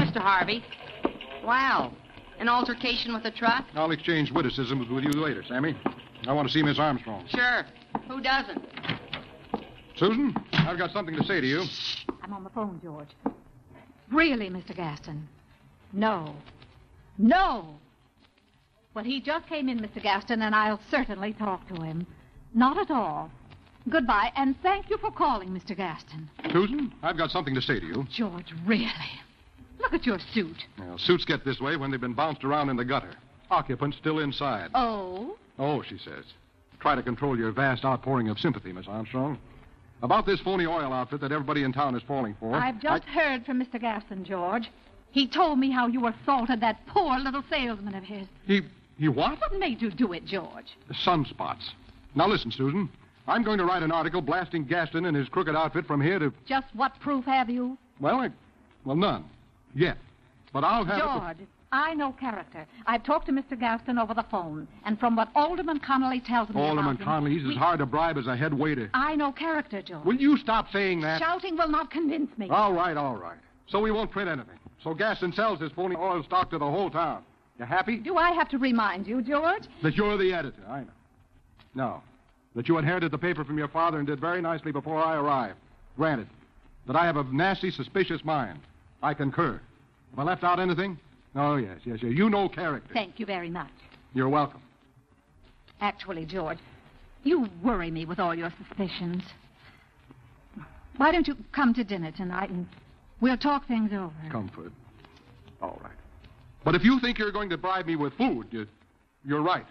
Mr. Harvey. Wow. An altercation with the truck? I'll exchange witticisms with you later, Sammy. I want to see Miss Armstrong. Sure. Who doesn't? Susan, I've got something to say to you. I'm on the phone, George. Really, Mr. Gaston? No. No! Well, he just came in, Mr. Gaston, and I'll certainly talk to him. Not at all. Goodbye, and thank you for calling, Mr. Gaston. Susan, I've got something to say to you. George, really? Look at your suit. Well, suits get this way when they've been bounced around in the gutter. Occupants still inside. Oh? Oh, she says. Try to control your vast outpouring of sympathy, Miss Armstrong. About this phony oil outfit that everybody in town is falling for. I've just heard from Mr. Gaston, George. He told me how you assaulted that poor little salesman of his. He what? What made you do it, George? Sunspots. Now listen, Susan. I'm going to write an article blasting Gaston and his crooked outfit from here to... Just what proof have you? Well, none. Yet. But I'll have... George, I know character. I've talked to Mr. Gaston over the phone, and from what Alderman Connolly tells me Alderman about him, Connolly, he's as hard to bribe as a head waiter. I know character, George. Will you stop saying that? Shouting will not convince me. All right. So we won't print anything. So Gaston sells his phony oil stock to the whole town. You happy? Do I have to remind you, George? That you're the editor, I know. No. That you inherited the paper from your father and did very nicely before I arrived. Granted. That I have a nasty, suspicious mind. I concur. Have I left out anything? Oh, yes. You know character. Thank you very much. You're welcome. Actually, George, you worry me with all your suspicions. Why don't you come to dinner tonight and we'll talk things over? Comfort. All right. But if you think you're going to bribe me with food, you're right.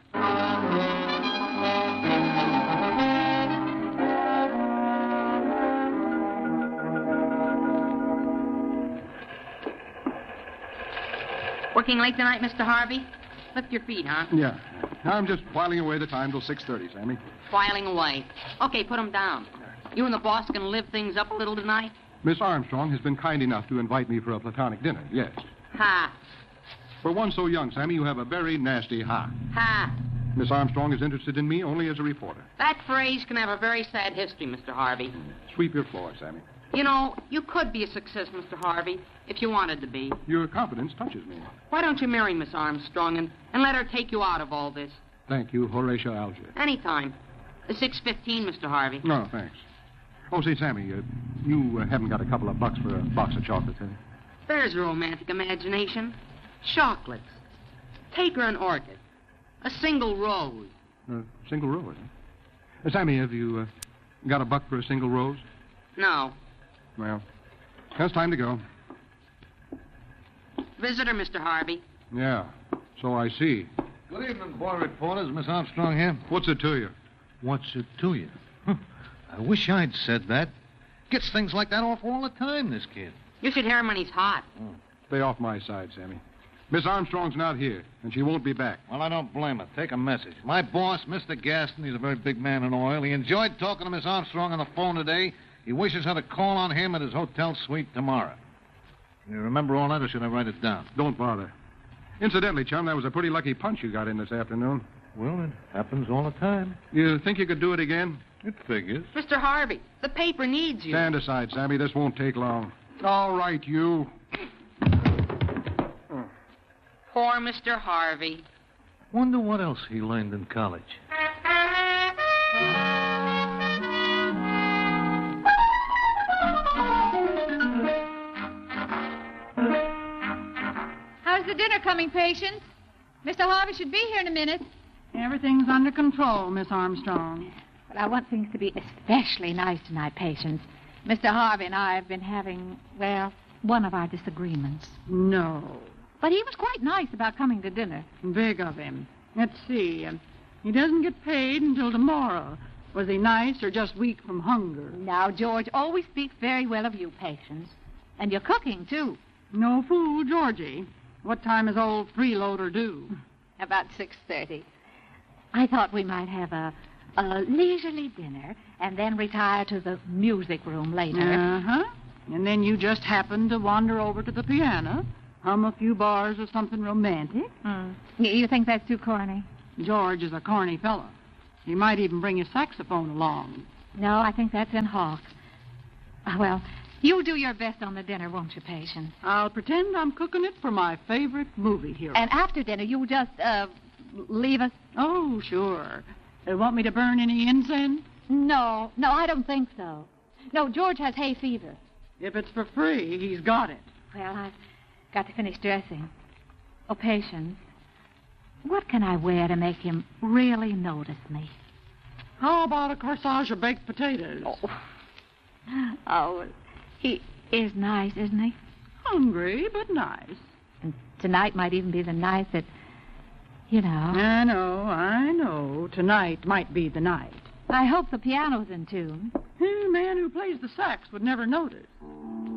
Working late tonight, Mr. Harvey? Lift your feet, huh? Yeah. I'm just whiling away the time till 6:30, Sammy. Whiling away. Okay, put 'em down. You and the boss can live things up a little tonight? Miss Armstrong has been kind enough to invite me for a platonic dinner, yes. Ha. For one so young, Sammy, you have a very nasty ha. Ha. Miss Armstrong is interested in me only as a reporter. That phrase can have a very sad history, Mr. Harvey. Sweep your floor, Sammy. You know, you could be a success, Mr. Harvey, if you wanted to be. Your confidence touches me. Why don't you marry Miss Armstrong and let her take you out of all this? Thank you, Horatio Alger. Anytime. 6:15, Mr. Harvey. No, thanks. Oh, say, Sammy, you haven't got a couple of bucks for a box of chocolates, have you? There's a romantic imagination. Chocolates. Take her an orchid. A single rose. A single rose, huh? Sammy, have you got a buck for a single rose? No. Well, it's time to go. Visitor, Mr. Harvey. Yeah, so I see. Good evening, boy reporters. Miss Armstrong here. What's it to you? What's it to you? I wish I'd said that. Gets things like that off all the time, this kid. You should hear him when he's hot. Stay off my side, Sammy. Miss Armstrong's not here, and she won't be back. Well, I don't blame her. Take a message. My boss, Mr. Gaston, he's a very big man in oil. He enjoyed talking to Miss Armstrong on the phone today. He wishes her to call on him at his hotel suite tomorrow. Can you remember all that, or should I write it down? Don't bother. Incidentally, chum, that was a pretty lucky punch you got in this afternoon. Well, it happens all the time. You think you could do it again? It figures. Mr. Harvey, the paper needs you. Stand aside, Sammy. This won't take long. All right, you. Poor Mr. Harvey. Wonder what else he learned in college. How's the dinner coming, patients? Mr. Harvey should be here in a minute. Everything's under control, Miss Armstrong. But I want things to be especially nice tonight, patients. Mr. Harvey and I have been having, well, one of our disagreements. No. But he was quite nice about coming to dinner. Big of him. Let's see. He doesn't get paid until tomorrow. Was he nice or just weak from hunger? Now, George always speaks very well of you, Patience. And your cooking, too. No fool, Georgie. What time is old freeloader due? About 6:30. I thought we might have a leisurely dinner and then retire to the music room later. Uh-huh. And then you just happen to wander over to the piano, hum a few bars of something romantic. You think that's too corny? George is a corny fellow. He might even bring his saxophone along. No, I think that's in Hawk. Well, You'll do your best on the dinner, won't you, Patience? I'll pretend I'm cooking it for my favorite movie hero. And after dinner, you'll just, leave us? Oh, sure. Want me to burn any incense? No, I don't think so. No, George has hay fever. If it's for free, he's got it. Well, I've got to finish dressing. Oh, Patience, what can I wear to make him really notice me? How about a corsage of baked potatoes? Oh, he is nice, isn't he? Hungry, but nice. And tonight might even be the night that, you know. I know. Tonight might be the night. I hope the piano's in tune. A man who plays the sax would never notice.